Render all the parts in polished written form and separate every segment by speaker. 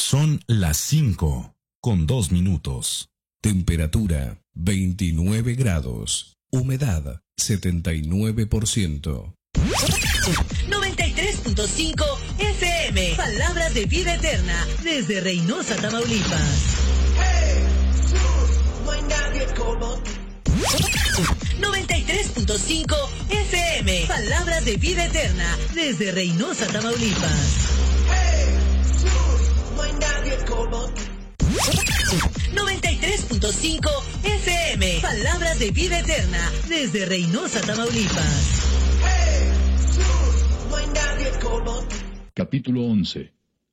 Speaker 1: Son las 5:02.
Speaker 2: Temperatura 29 grados. Humedad 79%.
Speaker 3: 93.5 FM. Palabras de vida eterna. Desde Reynosa, Tamaulipas. 93.5 FM. Palabras de vida eterna. Desde Reynosa, Tamaulipas. 93.5 FM. Palabras de vida eterna. Desde Reynosa, Tamaulipas.
Speaker 4: Capítulo 11.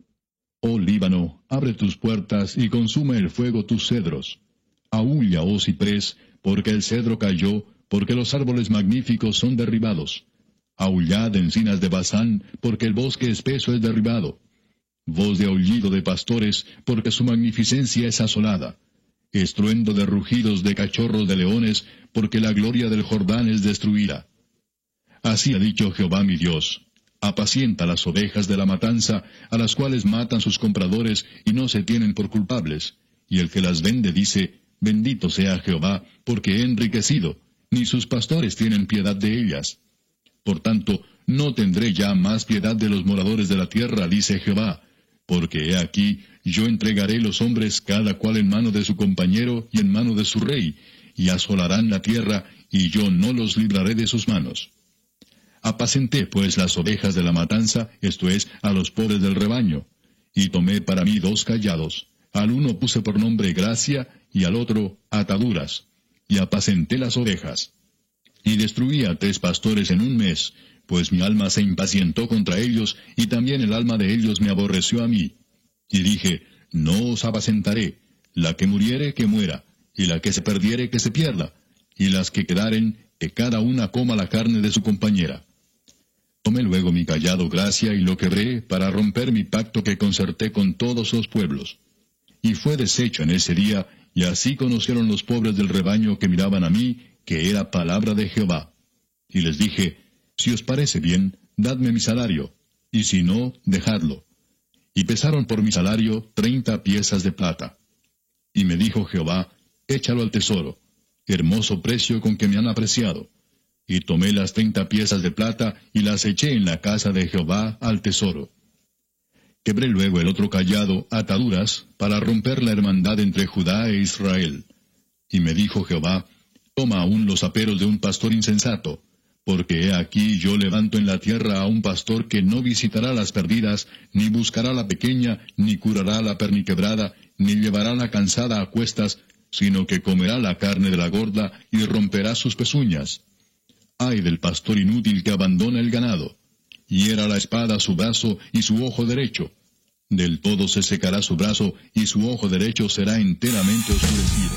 Speaker 4: Oh Líbano, abre tus puertas y consume el fuego tus cedros. Aúlla, oh ciprés, porque el cedro cayó, porque los árboles magníficos son derribados. Aullad, encinas de Basán, porque el bosque espeso es derribado. Voz de aullido de pastores, porque su magnificencia es asolada. Estruendo de rugidos de cachorros de leones, porque la gloria del Jordán es destruida. Así ha dicho Jehová mi Dios: apacienta las ovejas de la matanza, a las cuales matan sus compradores y no se tienen por culpables. Y el que las vende dice: bendito sea Jehová, porque he enriquecido, ni sus pastores tienen piedad de ellas. Por tanto, no tendré ya más piedad de los moradores de la tierra, dice Jehová, porque he aquí, yo entregaré los hombres cada cual en mano de su compañero y en mano de su rey, y asolarán la tierra, y yo no los libraré de sus manos. Apacenté pues las ovejas de la matanza, esto es, a los pobres del rebaño, y tomé para mí 2 callados, al uno puse por nombre gracia, y al otro ataduras, y apacenté las ovejas. Y destruí a 3 pastores en un mes, pues mi alma se impacientó contra ellos, y también el alma de ellos me aborreció a mí. Y dije: no os apacentaré, la que muriere que muera, y la que se perdiere que se pierda, y las que quedaren, que cada una coma la carne de su compañera. Tomé luego mi callado gracia y lo quebré para romper mi pacto que concerté con todos los pueblos. Y fue deshecho en ese día, y así conocieron los pobres del rebaño que miraban a mí, que era palabra de Jehová. Y les dije: si os parece bien, dadme mi salario, y si no, dejadlo. Y pesaron por mi salario 30 piezas de plata. Y me dijo Jehová: échalo al tesoro, hermoso precio con que me han apreciado. Y tomé las 30 piezas de plata, y las eché en la casa de Jehová al tesoro. Quebré luego el otro callado, ataduras, para romper la hermandad entre Judá e Israel. Y me dijo Jehová: toma aún los aperos de un pastor insensato, porque he aquí yo levanto en la tierra a un pastor que no visitará las perdidas, ni buscará la pequeña, ni curará la perniquebrada, ni llevará la cansada a cuestas, sino que comerá la carne de la gorda y romperá sus pezuñas. Ay del pastor inútil que abandona el ganado. Hiera la espada su brazo y su ojo derecho. Del todo se secará su brazo y su ojo derecho será enteramente oscurecido.